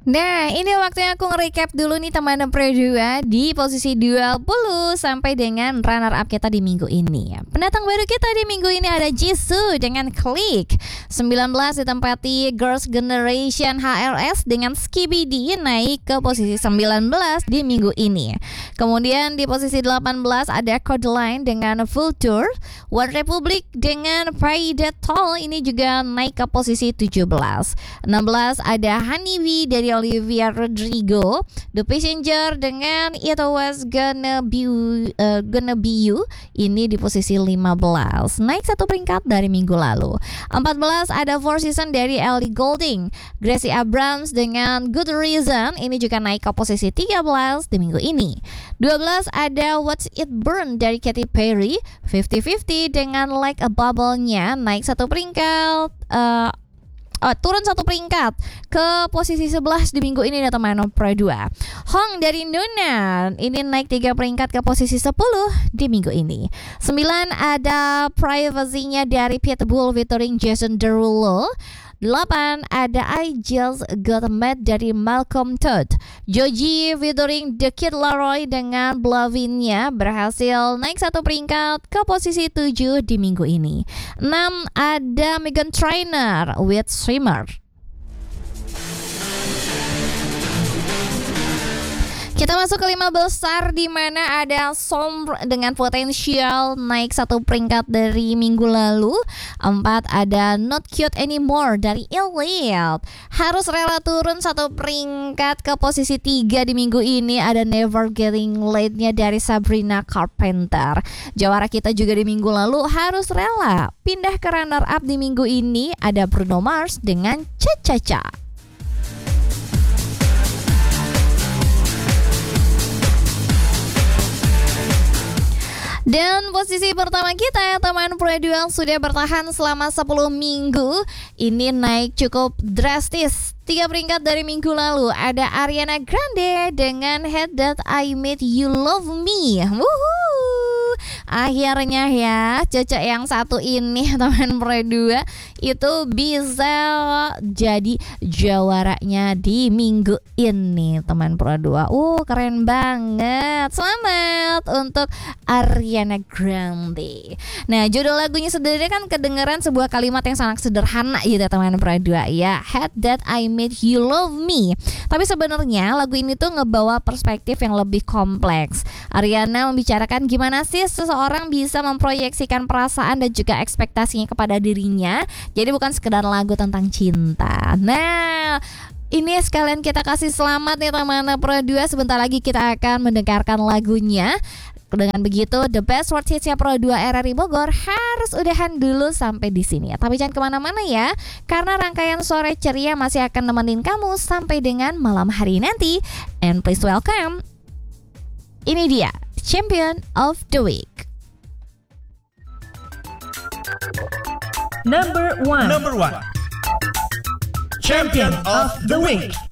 Nah, ini waktunya aku nge-recap dulu nih teman Pro 2 di posisi 20 sampai dengan runner up kita di minggu ini. Pendatang baru kita di minggu ini ada Jisoo dengan Click. 19 ditempati Girls' Generation HLS dengan Skibidi naik ke posisi 19 di minggu ini. Kemudian di posisi 18 ada Codeline dengan Full Tour. One Republic dengan Paidatol ini juga naik ke posisi 17. 16 ada Honeybee dari Olivia Rodrigo. The Passenger dengan It Was Gonna Be You ini di posisi 15, naik satu peringkat dari minggu lalu. 14 ada Four Seasons dari Ellie Goulding. Gracie Abrams dengan Good Reason ini juga naik ke posisi 13 di minggu ini. 12 ada Watch It Burn dari Katy Perry. 50-50 dengan Like a Bubble-nya naik satu peringkat, turun satu peringkat ke posisi 11 di minggu ini ya teman Pro 2. Hong dari Nuna ini naik 3 peringkat ke posisi 10 di minggu ini. 9 ada Privacy-nya dari Pitbull featuring Jason Derulo. 8 ada I Just Got Mad dari Malcolm Todd. Joji featuring The Kid Laroi dengan Blavin-nya berhasil naik satu peringkat ke posisi 7 di minggu ini. 6 ada Meghan Trainor with Swimmer. Kita masuk ke 5 besar di mana ada Sombre dengan Potensial naik satu peringkat dari minggu lalu. 4 ada Not Cute Anymore dari Elite. Harus rela turun satu peringkat ke posisi 3 di minggu ini. Ada Never Getting Late-nya dari Sabrina Carpenter. Jawara kita juga di minggu lalu harus rela pindah ke runner up di minggu ini. Ada Bruno Mars dengan Cha-Cha-Cha. Dan posisi pertama kita ya teman Pro 2 sudah bertahan selama 10 minggu. Ini naik cukup drastis 3 peringkat dari minggu lalu. Ada Ariana Grande dengan Head That I Made You Love Me. Wuhuu. Akhirnya ya cocok yang satu ini teman Pro 2 itu bisa jadi jawaranya di minggu ini teman Pro 2. Keren banget. Selamat untuk Ariana Grande. Nah, judul lagunya sendiri kan kedengeran sebuah kalimat yang sangat sederhana gitu teman Pro 2 ya. Had That I Made You Love Me. Tapi sebenarnya lagu ini tuh ngebawa perspektif yang lebih kompleks. Ariana membicarakan gimana sih seseorang bisa memproyeksikan perasaan dan juga ekspektasinya kepada dirinya. Jadi bukan sekedar lagu tentang cinta. Nah, ini sekalian kita kasih selamat nih teman Pro 2. Sebentar lagi kita akan mendengarkan lagunya. Dengan begitu, The Best World Hits-nya Pro 2 RRI Bogor harus udahan dulu sampai di sini. Tapi jangan kemana-mana ya, karena rangkaian sore ceria masih akan nemenin kamu sampai dengan malam hari nanti. And please welcome, ini dia Champion of the Week. Number one. Champion of the Week.